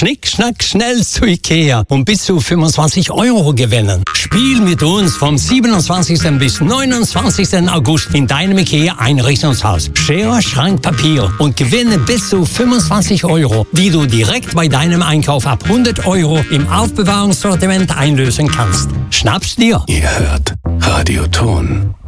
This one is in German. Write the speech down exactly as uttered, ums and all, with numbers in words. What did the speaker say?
Schnick, schnack, schnell zu Ikea und bis zu fünfundzwanzig Euro gewinnen. Spiel mit uns vom siebenundzwanzigsten bis neunundzwanzigsten August in deinem Ikea-Einrichtungshaus. Schere, Schrank, Papier und gewinne bis zu fünfundzwanzig Euro, die du direkt bei deinem Einkauf ab hundert Euro im Aufbewahrungssortiment einlösen kannst. Schnapp's dir! Ihr hört Radio Ton.